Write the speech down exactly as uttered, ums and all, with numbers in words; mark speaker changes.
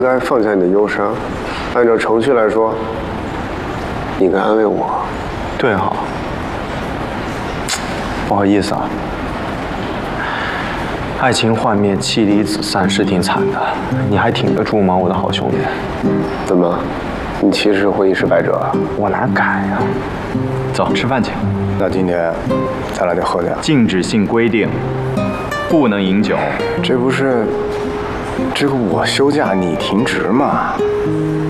Speaker 1: 该放下你的忧伤，按照程序来说，你应该安慰我。
Speaker 2: 对哈，不好意思啊，爱情幻灭，妻离子散是挺惨的，你还挺得住吗，我的好兄弟？
Speaker 1: 怎么，你其实会一时败者？
Speaker 2: 我哪敢呀！走，吃饭去。
Speaker 3: 那今天咱俩得喝点。
Speaker 2: 禁止性规定，不能饮酒。
Speaker 3: 这不是这个我休假你停职吗？